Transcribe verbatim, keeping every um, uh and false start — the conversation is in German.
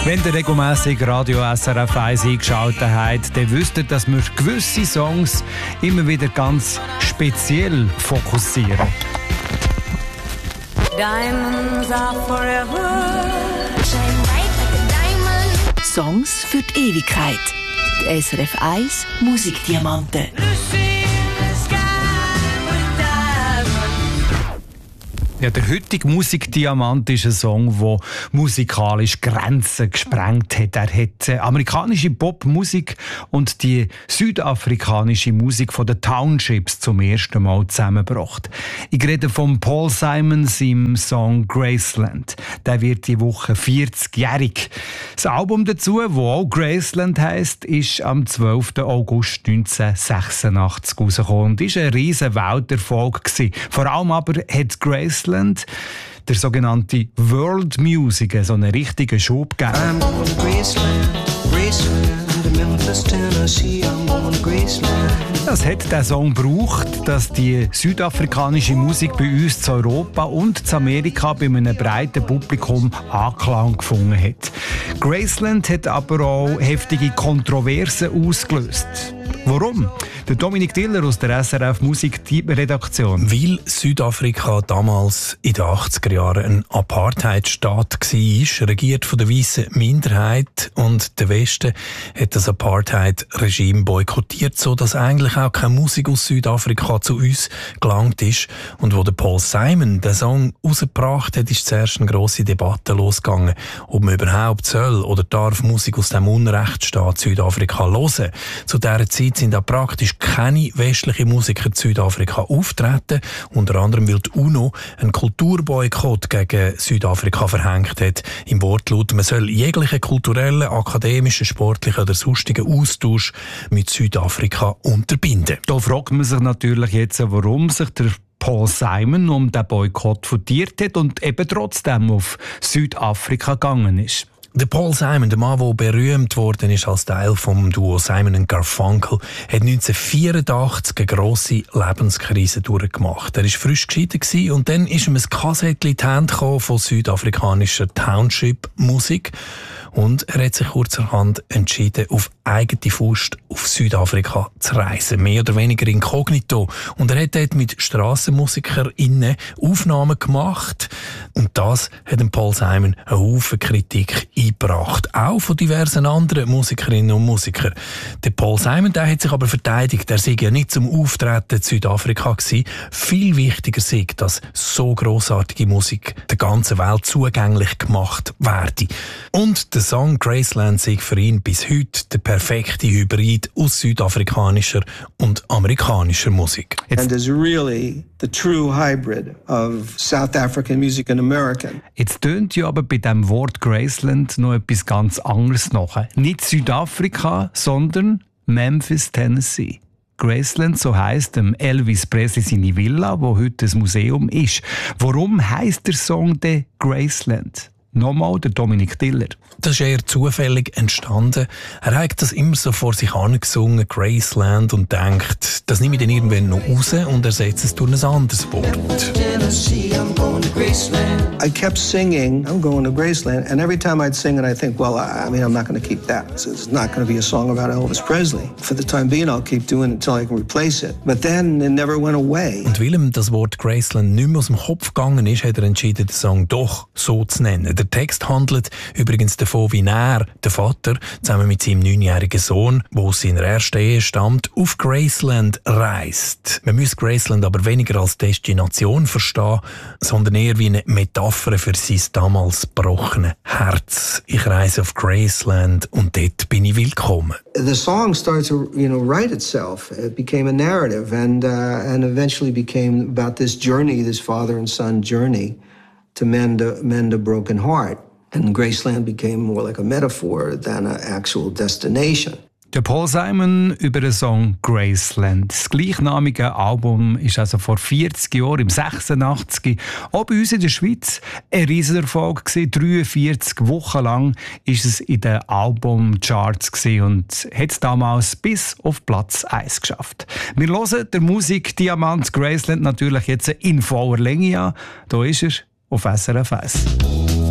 Wenn ihr regelmässig Radio S R F eins eingeschaltet habt, dann wisst ihr, dass wir gewisse Songs immer wieder ganz speziell fokussieren. Diamonds are forever. Shine bright like a diamond. Songs für die Ewigkeit. Die S R F eins Musikdiamanten. Ja, der heutige Musikdiamant ist ein Song, der musikalisch Grenzen gesprengt hat. Er hat äh, amerikanische Popmusik und die südafrikanische Musik von den Townships zum ersten Mal zusammengebracht. Ich rede von Paul Simon im Song Graceland. Der wird die Woche vierzigjährig. Das Album dazu, das auch Graceland heisst, ist am zwölften August neunzehnhundertsechsundachtzig rausgekommen und war ein riesen Welterfolg gewesen. Vor allem aber hat Graceland der sogenannte World Music so einen richtigen Schub gegeben. I'm going to Graceland, Graceland, to Memphis, Tennessee, I'm going to Graceland. Das hat der Song gebraucht, dass die südafrikanische Musik bei uns zu Europa und zu Amerika bei einem breiten Publikum Anklang gefunden hat. Graceland hat aber auch heftige Kontroversen ausgelöst. Warum? Der Dominik Diller aus der S R F Musik-Redaktion. Weil Südafrika damals in den achtziger Jahren ein Apartheidstaat war, regiert von der weißen Minderheit, und der Westen hat das Apartheid-Regime boykottiert, sodass eigentlich auch keine Musik aus Südafrika zu uns gelangt ist. Und wo der Paul Simon den Song rausgebracht hat, ist zuerst eine grosse Debatte losgegangen, ob man überhaupt soll oder darf Musik aus dem Unrechtsstaat Südafrika hören. Zu dieser Zeit sind auch praktisch keine westlichen Musiker in Südafrika auftreten, unter anderem weil die UNO einen Kulturboykott gegen Südafrika verhängt hat. Im Wortlaut, man soll jeglichen kulturellen, akademischen, sportlichen oder sonstigen Austausch mit Südafrika unterbinden. Da fragt man sich natürlich jetzt, warum sich der Paul Simon um den Boykott fundiert hat und eben trotzdem auf Südafrika gegangen ist. Der Paul Simon, der Mann, der berühmt worden ist als Teil vom Duo Simon and Garfunkel, hat neunzehnhundertvierundachtzig eine grosse Lebenskrise durchgemacht. Er war frisch geschieden und dann ist ihm ein Kassettchen in die Hände gekommen von südafrikanischer Township-Musik. Und er hat sich kurzerhand entschieden, auf eigene Faust auf Südafrika zu reisen. Mehr oder weniger inkognito. Und er hat dort mit StrassenmusikerInnen Aufnahmen gemacht. Und das hat dem Paul Simon einen Haufen Kritik eingebracht. Auch von diversen anderen Musikerinnen und Musikern. Der Paul Simon, der hat sich aber verteidigt. Er sei ja nicht zum Auftreten in Südafrika gewesen. Viel wichtiger sei, dass so grossartige Musik der ganzen Welt zugänglich gemacht werde. Und der Song Graceland sei für ihn bis heute der perfekte Hybrid aus südafrikanischer und amerikanischer Musik. And is really the true hybrid of South African music and American. Jetzt tönt ja aber bei dem Wort Graceland noch etwas ganz anderes nach. Nicht Südafrika, sondern Memphis, Tennessee. Graceland, so heisst Elvis Presley seine Villa, wo heute ein Museum ist. Warum heisst der Song denn Graceland? Nochmal der Dominik Diller. Das ist eher zufällig entstanden. Er hat das immer so vor sich angesungen, Graceland, und denkt, das nehme ich dann irgendwann noch raus und ersetze es durch ein anderes Wort. I kept singing, I'm going to Graceland, and every time I'd sing it, I think, well, I, I mean, I'm not going to keep that. So it's not going to be a song about Elvis Presley. For the time being, I'll keep doing it until I can replace it. But then it never went away. Und weil ihm das Wort Graceland nicht mehr aus dem Kopf gegangen ist, hat er entschieden, den Song doch so zu nennen. Der Text handelt übrigens davon, wie er, der Vater, zusammen mit seinem neunjährigen Sohn, der aus seiner ersten Ehe stammt, auf Graceland reist. Man muss Graceland aber weniger als Destination verstehen, sondern eher wie eine Metapher für sein damals gebrochene Herz. Ich reise auf Graceland und dort bin ich willkommen. The song starts to, you know, write itself. It became a narrative, and uh, and eventually became about this journey, this father and son journey to mend a, mend a broken heart. And Graceland became more like a metaphor than an actual destination. Der Paul Simon über den Song Graceland. Das gleichnamige Album ist also vor vierzig Jahren, im sechsundachtzig, auch bei uns in der Schweiz ein Riesenerfolg gewesen. dreiundvierzig Wochen lang ist es in den Albumcharts gewesen und hat es damals bis auf Platz eins geschafft. Wir hören der Musikdiamant Graceland natürlich jetzt in voller Länge an. Da ist er auf S R F eins.